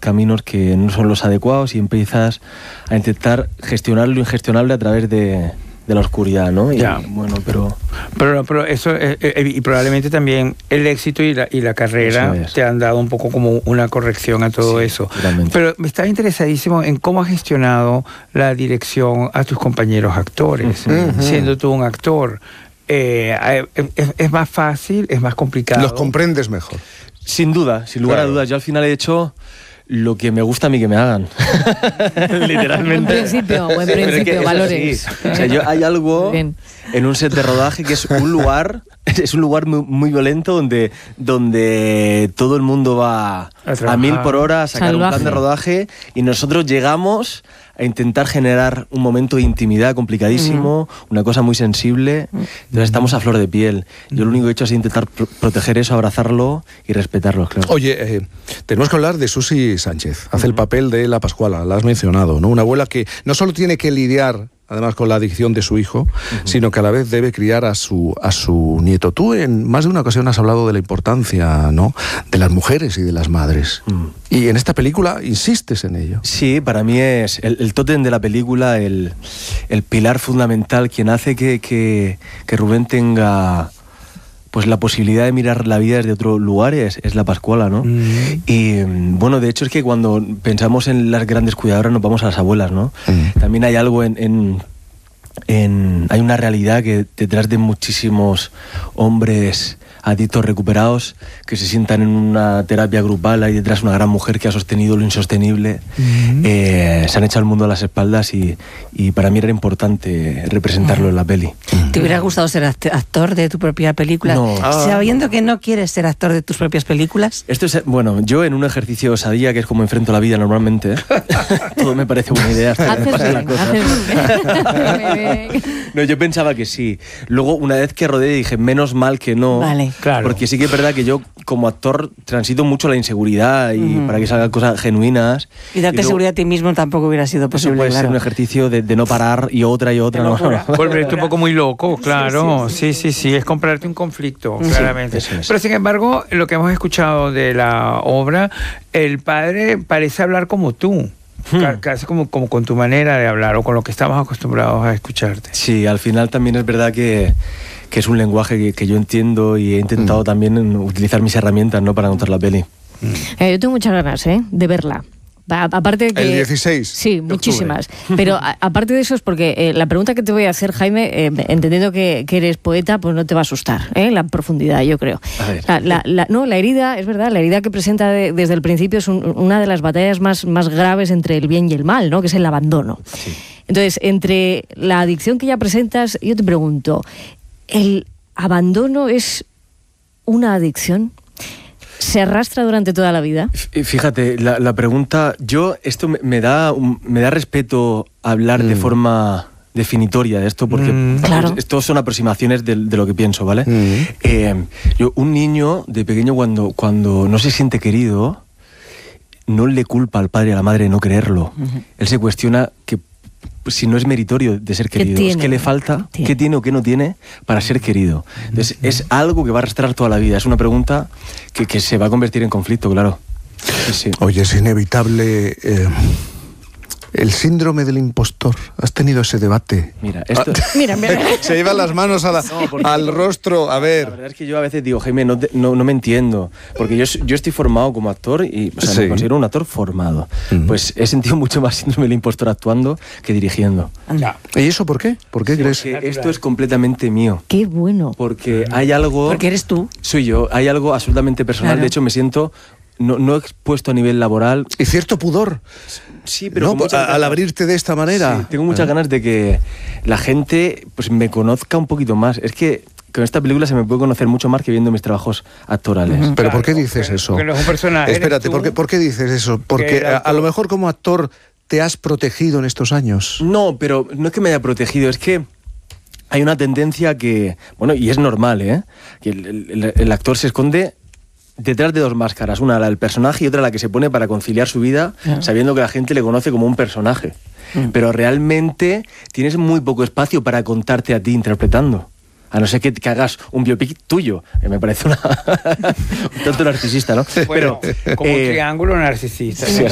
caminos que no son los adecuados y empiezas a intentar gestionar lo ingestionable a través de la oscuridad, ¿no? Y, bueno, pero eso y probablemente también el éxito y la carrera te han dado un poco como una corrección a todo eso. Realmente. Pero me estaba interesadísimo en cómo has gestionado la dirección a tus compañeros actores, siendo tú un actor. ¿Es más fácil? ¿Es más complicado? Los comprendes mejor. Sin duda, sin lugar a dudas. Yo al final he hecho lo que me gusta a mí que me hagan. Literalmente. Buen principio, valores. O sea, hay algo en un set de rodaje que es un lugar muy, muy violento donde todo el mundo va a 1000 por hora a sacar un plan de rodaje y nosotros llegamos a intentar generar un momento de intimidad complicadísimo, una cosa muy sensible. Entonces estamos a flor de piel. Yo lo único que he hecho es intentar proteger eso, abrazarlo y respetarlo, claro. Oye, tenemos que hablar de Susi Sánchez. Hace el papel de la Pascuala, la has mencionado, ¿no? Una abuela que no solo tiene que lidiar además con la adicción de su hijo, sino que a la vez debe criar a su nieto. Tú en más de una ocasión has hablado de la importancia, ¿no?, de las mujeres y de las madres. Y en esta película insistes en ello. Sí, para mí es el tótem de la película, el pilar fundamental, quien hace que Rubén tenga pues la posibilidad de mirar la vida desde otro lugar es la Pascuala, ¿no? Y bueno, de hecho es que cuando pensamos en las grandes cuidadoras nos vamos a las abuelas, ¿no? También hay algo hay una realidad que detrás de muchísimos hombres adictos recuperados que se sientan en una terapia grupal, hay detrás una gran mujer que ha sostenido lo insostenible, se han echado el mundo a las espaldas y para mí era importante representarlo en la peli. ¿Te hubiera gustado ser actor de tu propia película? No. Sabiendo que no quieres ser actor de tus propias películas. Esto es, bueno, yo en un ejercicio de osadía, que es como enfrento la vida normalmente, todo me parece buena idea hasta que me pase la cosa. No, yo pensaba que sí. Luego, una vez que rodé, dije, menos mal que no. Vale. Claro. Porque sí que es verdad que yo, como actor, transito mucho la inseguridad y para que salgan cosas genuinas. Y darte seguridad a ti mismo tampoco hubiera sido posible. Eso puede ser un ejercicio de no parar y otra. No. Volverte un poco muy loco, claro. Sí, es comprarte un conflicto, claramente. Pero sin embargo, lo que hemos escuchado de la obra, el padre parece hablar como tú. Casi como con tu manera de hablar o con lo que estamos acostumbrados a escucharte. Sí, al final también es verdad que es un lenguaje que yo entiendo y he intentado también utilizar mis herramientas, ¿no?, para contar la peli. Yo tengo muchas ganas de verla. Aparte de que, el 16. Sí, muchísimas. Pero aparte de eso es porque la pregunta que te voy a hacer, Jaime, entendiendo que eres poeta, pues no te va a asustar, la profundidad, yo creo. La herida, es verdad, la herida que presenta desde el principio es una de las batallas más graves entre el bien y el mal, ¿no?, que es el abandono. Sí. Entonces, entre la adicción que ya presentas, yo te pregunto, ¿el abandono es una adicción? ¿Se arrastra durante toda la vida? Fíjate, la pregunta, esto me da respeto hablar de forma definitoria de esto, porque esto son aproximaciones de lo que pienso, ¿vale? Un niño de pequeño cuando no se siente querido, no le culpa al padre y a la madre de no quererlo. Él se cuestiona que si no es meritorio de ser querido, es que le falta, qué tiene o qué no tiene para ser querido. Entonces es algo que va a arrastrar toda la vida, es una pregunta que se va a convertir en conflicto, claro. Sí. Oye, es inevitable el síndrome del impostor. ¿Has tenido ese debate? Mira, esto... Mira. Se llevan las manos al rostro. A ver. La verdad es que yo a veces digo, Jaime, no me entiendo. Porque yo estoy formado como actor y me considero un actor formado. Pues he sentido mucho más síndrome del impostor actuando que dirigiendo. ¿Y eso por qué? ¿Por qué crees? Porque esto es completamente mío. ¡Qué bueno! Porque hay algo... Porque eres tú. Soy yo. Hay algo absolutamente personal. Claro. De hecho, me siento... No expuesto a nivel laboral. Y cierto pudor. Sí, pero no, al abrirte de esta manera. Sí, tengo muchas ganas de que la gente pues me conozca un poquito más. Es que con esta película se me puede conocer mucho más que viendo mis trabajos actorales. Pero claro, ¿por qué dices eso? Porque no es un personaje. Espérate, ¿por qué dices eso? Porque a lo mejor como actor te has protegido en estos años. No, pero no es que me haya protegido, es que hay una tendencia que, bueno, y es normal, que el actor se esconde detrás de dos máscaras, una la del personaje y otra la que se pone para conciliar su vida, sabiendo que la gente le conoce como un personaje. Pero realmente tienes muy poco espacio para contarte a ti interpretando. A no ser que hagas un biopic tuyo, que me parece un tanto narcisista, ¿no? Bueno, pero como un triángulo narcisista. Sí,